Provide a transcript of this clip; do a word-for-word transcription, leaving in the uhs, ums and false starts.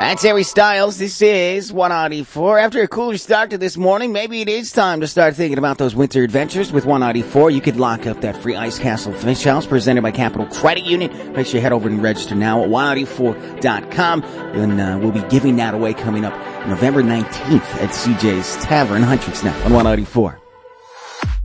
That's Harry Styles. This is one ninety-four. After a cooler start to this morning, maybe it is time to start thinking about those winter adventures with one ninety-four. You could lock up that free Ice Castle Fish House presented by Capital Credit Union. Make sure you head over and register now at one ninety-four dot com. And uh, we'll be giving that away coming up November nineteenth at C J's Tavern, Huntrix now on one ninety-four.